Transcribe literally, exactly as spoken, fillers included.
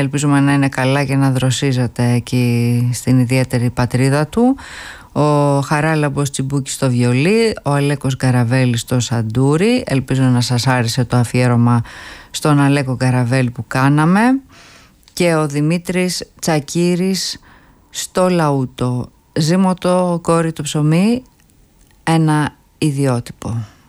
ελπίζουμε να είναι καλά και να δροσίζεται εκεί στην ιδιαίτερη πατρίδα του. Ο Χαράλαμπος Τσιμπούκης στο βιολί, ο Αλέκος Γκαραβέλης στο σαντούρι. Ελπίζω να σας άρεσε το αφιέρωμα στον Αλέκο Γκαραβέλη που κάναμε. Και ο Δημήτρης Τσακύρης στο λαούτο. Ζήμωτο, κόρη το ψωμί, ένα ιδιότυπο.